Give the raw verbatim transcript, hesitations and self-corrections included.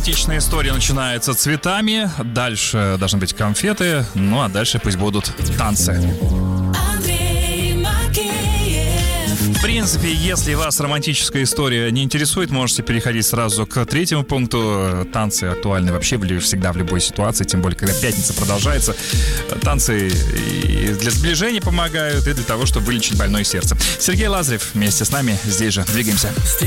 романтичная история начинается цветами, дальше должны быть конфеты, ну а дальше пусть будут танцы. В принципе, если вас романтическая история не интересует, можете переходить сразу к третьему пункту. Танцы актуальны вообще всегда в любой ситуации, тем более, когда пятница продолжается. Танцы и для сближения помогают, и для того, чтобы вылечить больное сердце. Сергей Лазарев вместе с нами здесь же. Двигаемся.